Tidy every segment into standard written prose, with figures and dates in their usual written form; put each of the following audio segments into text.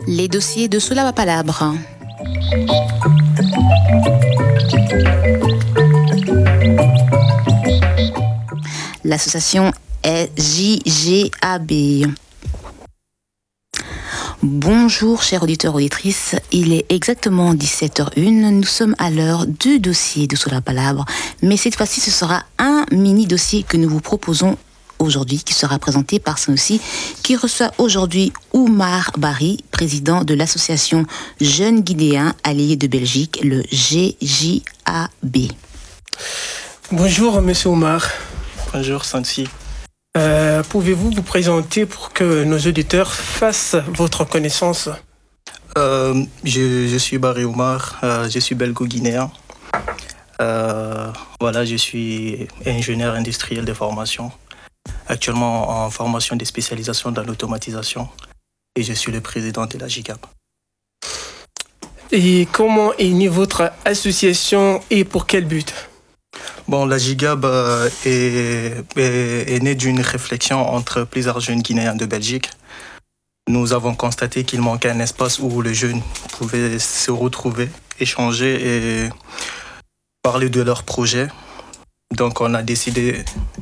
Les dossiers de Soulaba Palabre. L'association est JGAB. Bonjour chers auditeurs et auditrices, il est exactement 17h01, nous sommes à l'heure du dossier de Soulaba Palabre, mais cette fois-ci ce sera un mini-dossier que nous vous proposons aujourd'hui, qui sera présenté par Sanusi, qui reçoit aujourd'hui Oumar Bari, président de l'association Jeunes Guinéens Alliés de Belgique, le GJAB. Bonjour Monsieur Oumar. Bonjour Sanusi. Pouvez-vous vous présenter pour que nos auditeurs fassent votre connaissance? Je suis Bari Oumar, je suis belgo-guinéen. Voilà, je suis ingénieur industriel de formation, actuellement en formation de spécialisation dans l'automatisation, et je suis le président de la JGAB. Et comment est née votre association et pour quel but? Bon, la JGAB est née d'une réflexion entre plusieurs jeunes Guinéens de Belgique. Nous avons constaté qu'il manquait un espace où les jeunes pouvaient se retrouver, échanger et parler de leurs projets. Donc on a décidé,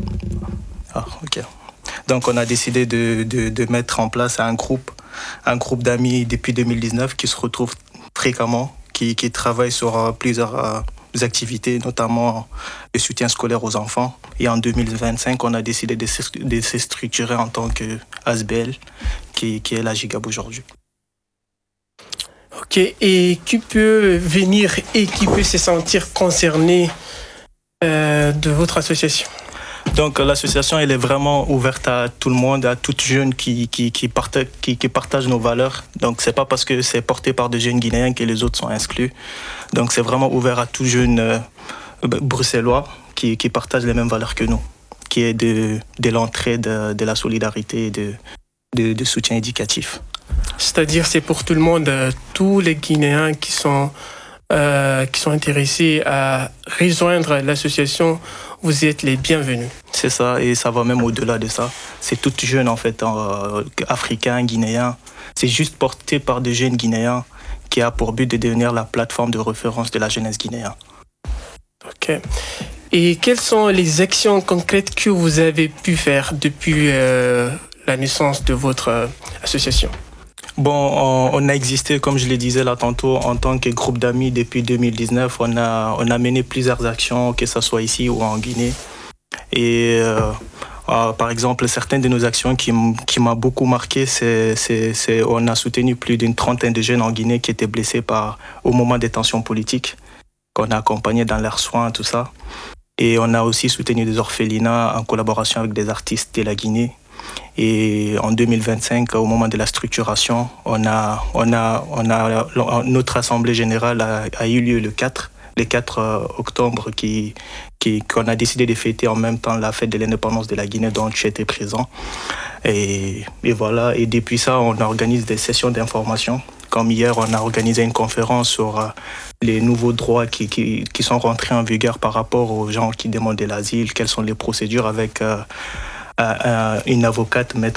de mettre en place un groupe d'amis depuis 2019 qui se retrouvent fréquemment, qui travaillent sur plusieurs activités, notamment le soutien scolaire aux enfants. Et en 2025, on a décidé de se structurer en tant qu'ASBL, qui est la JGAB aujourd'hui. Ok, et qui peut venir et qui peut se sentir concerné de votre association? Donc l'association, elle est vraiment ouverte à tout le monde, à toute jeune qui partage nos valeurs. Donc c'est pas parce que c'est porté par des jeunes Guinéens que les autres sont exclus. Donc c'est vraiment ouvert à tout jeune bruxellois qui partage les mêmes valeurs que nous, qui est de l'entraide, de la solidarité et de soutien éducatif. C'est-à-dire c'est pour tout le monde, tous les Guinéens qui sont intéressés à rejoindre l'association, vous êtes les bienvenus. C'est ça, et ça va même au-delà de ça. C'est tout jeune en fait, africain, guinéen. C'est juste porté par des jeunes Guinéens qui a pour but de devenir la plateforme de référence de la jeunesse guinéenne. Ok. Et quelles sont les actions concrètes que vous avez pu faire depuis la naissance de votre association? Bon, on a existé, comme je le disais là tantôt, en tant que groupe d'amis depuis 2019. On a mené plusieurs actions, que ce soit ici ou en Guinée. Et par exemple, certaines de nos actions qui m'ont beaucoup marqué, c'est on a soutenu plus d'une trentaine de jeunes en Guinée qui étaient blessés au moment des tensions politiques, qu'on a accompagnés dans leurs soins, tout ça. Et on a aussi soutenu des orphelinats en collaboration avec des artistes de la Guinée. Et en 2025, au moment de la structuration, notre assemblée générale a eu lieu le 4 octobre, qu'on a décidé de fêter en même temps la fête de l'indépendance de la Guinée, dont tu étais présent. Et voilà, et depuis ça, on organise des sessions d'information. Comme hier, on a organisé une conférence sur les nouveaux droits qui sont rentrés en vigueur par rapport aux gens qui demandent de l'asile, quelles sont les procédures avec une avocate, maître